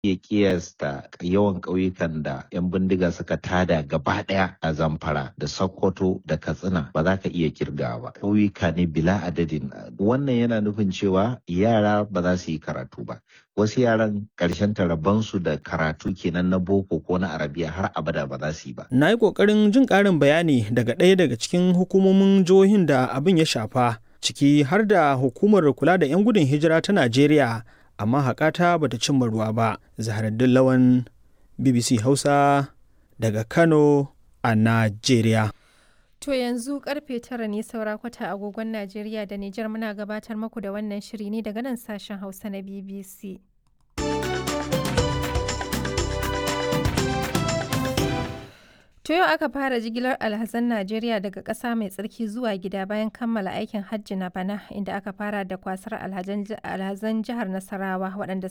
iya kiyasta yawan ƙauyukan da 'yan bindiga suka tada gaba ɗaya a Zamfara da Sokoto da Katsina ba za ka iya kirgawa ba. Ƙauyuka ne bila adadin. Wannan yana nufin cewa yara ba za su yi karatu ba. Wasu yaran ƙarshen rabansu da karatu kenan na boko ko na arabiya har abada ba za su yi ba. Na yi ƙoƙarin jin ƙarin bayani daga ɗaya daga cikin hukumomin jihohin da abin ya shafa, ciki har da hukumar kula da 'yan gudun hijira ta Najeriya. Amma haƙata bata cimma ruwa ba. Zaharaddin Lawan, BBC Hausa daga Kano a Najeriya. To yanzu karfe 9 ne saura kwata agogon Najeriya da Nijar, muna gabatar muku da wannan shiri ne daga nan sashen Hausa na BBC. To yau aka fara jigilar alhazan Najeriya daga ƙasa mai tsarki zuwa gida bayan kammala aikin hajji na bana, inda aka fara da kwasar alhazan jihar Nasarawa waɗanda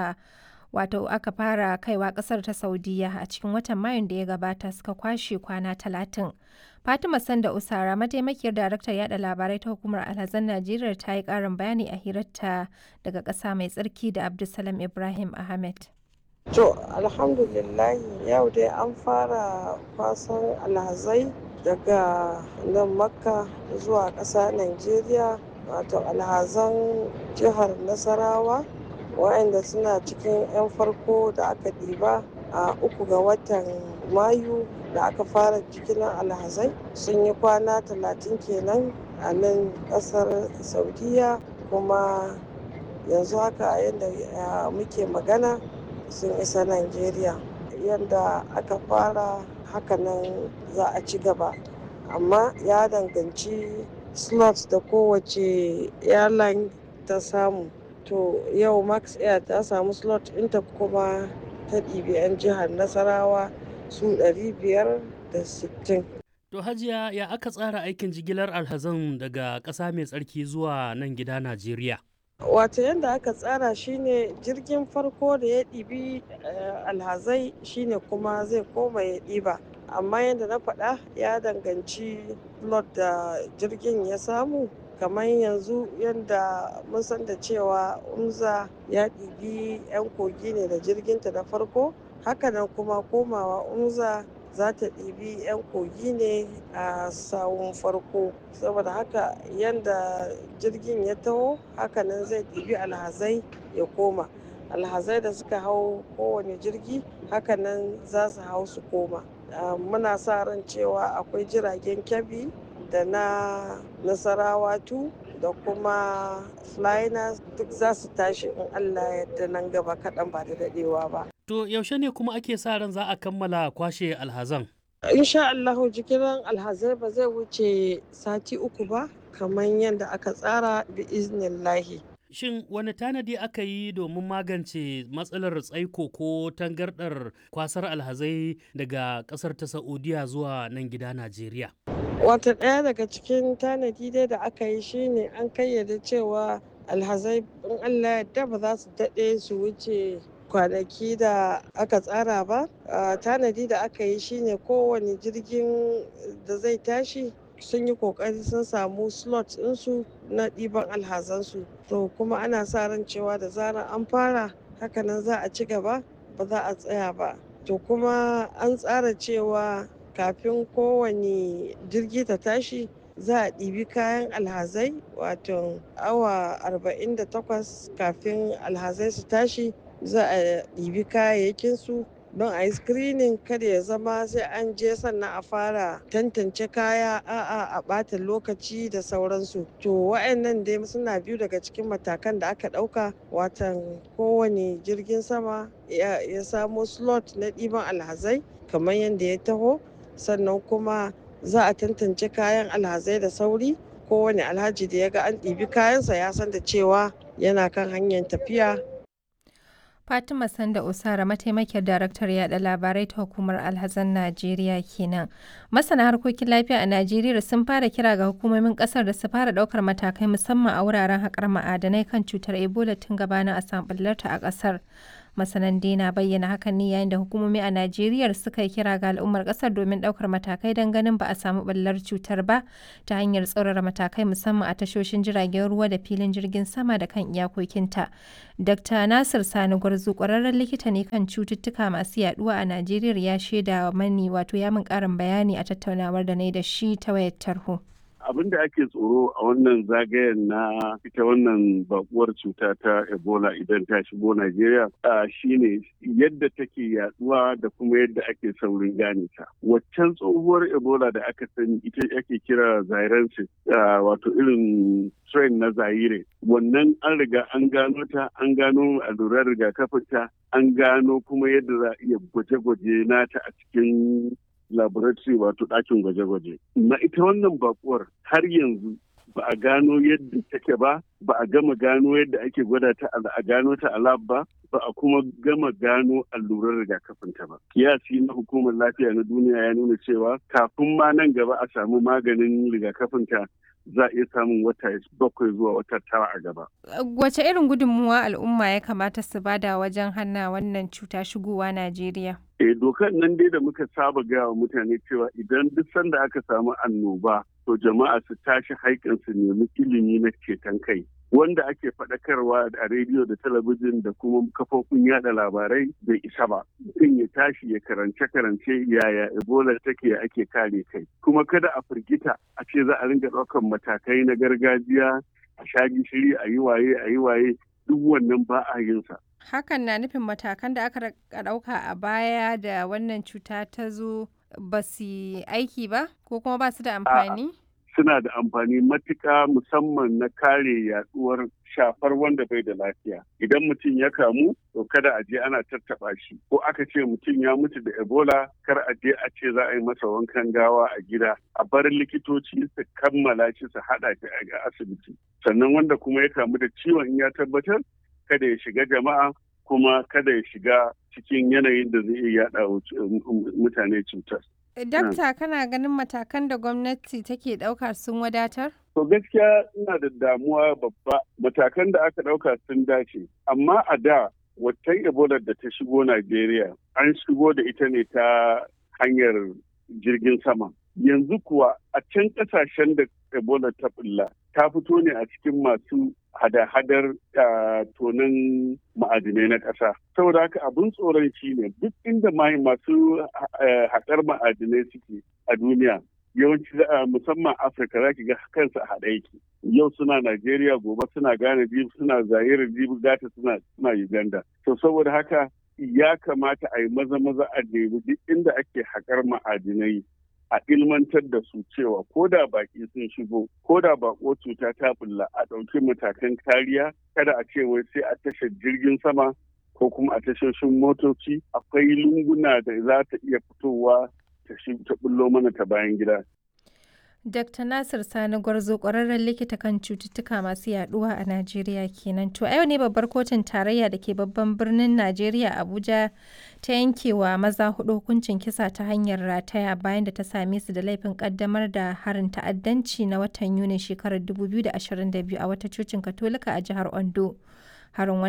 aka fara kaiwa ƙasar ta Saudiya a cikin watan Mayun da ya gabata, suka kwashe kwana 30. Fatima Sanda Usara, mataimakiyar daraktar yada labarai ta hukumar alhazan Najeriya, ta yi ƙarin bayani a hirarta daga ƙasa mai tsarki da Abdulsalam Ibrahim Ahmed. To alhamdulillahi yau dai an fara kwasan alhazai daga nan Makka zuwa ƙasa Najeriya, wato alhazan jihar Nasarawa waɗanda suna cikin 'yan farko da aka ɗiba a 3 ga watan Mayu da aka fara jigilar alhazai, sun yi kwana 30 kenan a nan ƙasar Saudiya, kuma yanzu haka yadda muke magana sun isa Najeriya. Yadda aka fara hakanan za a ci gaba, amma ya danganci slots da kowace airline ta samu. To yau Max Air ta samu slot ɗinta kuma ta ɗibi 'yan jihar Nasarawa su 560. To Hajiya, ya aka tsara aikin jigilar alhazan daga ƙasa mai tsarki zuwa nan gida Najeriya? Wato yadda aka tsara shine jirgin farko da ya ɗibi alhazai shine kuma zai koma ya ɗiba, amma yadda na faɗa ya danganci lot da jirgin ya samu. Kamar yanzu yadda mun san da cewa Umza ya ɗibi 'yan kogi ne da jirginta na farko, hakanan kuma komawa Umza za ta ɗibi 'yan kogi ne a sawun farko. Saboda haka yadda jirgin ya taho hakanan zai ɗibi alhazai ya koma. Alhazai da suka hau kowane jirgi hakanan za su hau su koma. Muna sa ran cewa akwai jiragen Kebbi da na Nasarawa 2 da kuma Flynas duk za su tashi in Allah yadda nan gaba kaɗan ba da daɗewa ba. To yaushe ne kuma ake sa ran za a kammala kwashe alhazan? Insha Allahu jigilar alhazai ba zai wuce sati 3 ba kamar yadda aka tsara bi iznillahi. Shin wani tanadi aka yi domin magance matsalar tsaiko ko tangardar kwasar alhazai daga ƙasar ta Saudiya zuwa nan gida Najeriya? Wata ɗaya daga cikin tanadi dai da aka yi shine an kayyade cewa alhazai in Allah yadda ba za su daɗe su wuce kwanaki da aka tsara ba. Tanadi da aka yi shine kowane jirgin da zai tashi sun yi kokari sun samu slot ɗinsu na ɗiban alhazansu. To kuma ana sa ran cewa da zarar an fara hakanan za a ci gaba, ba za a tsaya ba. To kuma an tsara cewa kafin kowane jirgi ta tashi za a ɗibi kayan alhazai, wato awa 48 kafin alhazai su tashi za a ɗibi kayayyakinsu don a yi screening, kada ya zama sai an je sannan a fara tantance kaya a ɓata lokaci da sauransu. To wa'annan dai suna biyu daga cikin matakan da aka ɗauka, watan kowane jirgin sama ya samo slot na ɗiban alhazai kamar yadda ya taho, sannan kuma za a tantance kayan alhazai da sauri. Kowane alhaji da ya ga an ɗibi kayansa ya san da cewa yana kan hanyar tafiya. Fatima Sanda Usara, mataimakiyar daraktar yada labarai ta hukumar alhazan Najeriya kenan. Masana harkokin lafiya a Najeriya sun fara kira ga hukumomin kasar da su fara daukar matakai musamman a wuraren haƙar ma'adanai kan cutar Ebola tun gabanin a samu ɓullarta a kasar. Masanan dai na bayyana hakan ne yayin da hukumomi a Najeriya suka yi kira ga al'ummar kasar domin daukar matakai don ganin ba a samu ɓallar cutar ba ta hanyar tsaurara matakai musamman a tashoshin jiragen ruwa da filin jirgin sama da kan iyakokinta. Dr. Nasir Sani Gwarzo ƙwararren likita ne kan cututtuka masu yaduwa a Najeriya ya shaida mani ya min ƙarin bayani a tattaunawar da na yi da shi ta wayar tarho. Abin da ake tsoro a wannan zagayen na ita wannan bakuwar cuta ta Ebola idan ta shigo Najeriya shine yadda take yaduwa da kuma yadda ake saurin gane ta. Waccan tsohuwar Ebola da aka sani ita ake kira Zairensis wato irin strain na Zaire. Wannan an riga an gano ta, an gano allurar rigakafin ta, an gano kuma yadda za a iya gwaje-gwaje nata a cikin laboratory wato ɗakin gwaje-gwaje. Na ita wannan bakuwar har yanzu ba a gano yadda take ba a gama gano yadda ake gwada ta a gano ta a lab ba a kuma gama gano allurar rigakafin ta ba. Kiyasi na hukumar lafiya na duniya ya nuna cewa kafin ma nan gaba a samu maganin rigakafin ta za a iya samun wata 7 zuwa wata 9 a gaba. Wace irin gudunmuwa al'umma ya kamata su bada wajen hana wannan cuta shigowa Najeriya? Dokar nan dai da muka saba gaya wa mutane cewa idan duk sanda aka samu annoba to jama'a su tashi haikan su nemi ilimi na ceton kai. Wanda ake faɗakarwa a rediyo da talabijin da kuma kafofin yada labarai bai isa ba. Mutum ya tashi ya karance yaya Ebola take ake kare kai. Kuma kada a firgita a ce za a ringa ɗaukar matakai na gargajiya a sha gishiri a yi waye duk wannan ba a yin sa. Hakan na nufin matakan da aka ɗauka a baya da wannan cuta ta zo ba su aiki ba ko kuma ba su da amfani? Suna da amfani matuƙa musamman na kare yaduwar shafar wanda bai da lafiya. Idan mutum ya kamu, to kada a je ana tattaɓa shi. Ko aka ce mutum ya mutu da Ebola, kar a je a ce za a yi masa wankan gawa a gida. A bar likitoci su kammala shi su haɗa shi a asibiti. Sannan wanda kuma ya kamu da ciwon in ya tabbatar, kada ya shiga jama'a kuma kada ya shiga cikin yanayin da zai iya yaɗa mutane cutar. Dakta, kana ganin matakan da gwamnati take ɗauka sun wadatar? To gaskiya ina da damuwa babba. Matakan da aka ɗauka sun dace. Amma a da waccan Ebola da ta shigo Najeriya an shigo da ita ne ta hanyar jirgin sama. Yanzu kuwa a can ƙasashen da Ebola ta bulla ta fito ne a cikin masu hada-hadar tonin ma'adinai na ƙasa. Saboda haka abin tsoron shi ne duk inda masu haƙar ma'adinai suke a duniya yawanci musamman Afirka za ki ga kansu a haɗe yake. Yau suna Najeriya, gobe suna Ghana, jibi suna Zaire, jibi gata suna Uganda. To saboda haka ya kamata a yi maza a nemi duk inda ake haƙar ma'adinai a ilmantar da su cewa ko da baki sun shigo ko da bako cuta ta bulla a ɗauki matakan kariya, kada a ce wai sai a tashar jirgin sama ko kuma a tashoshin motoci. Akwai lunguna da za ta iya fitowa ta bullo mana ta bayan gida. Dr. Nasir Sani Gwarzo, ƙwararren likita kan cututtuka masu yaduwa a Najeriya kenan. To a yau ne babbar kotun tarayya da ke babban birnin Najeriya Abuja ta yankewa maza 4 hukuncin kisa ta hanyar rataya bayan da ta same su da laifin kaddamar da harin ta'addanci na watan Yunin shekarar 2022 a wata cocin Katolika a jihar Ondo. Harin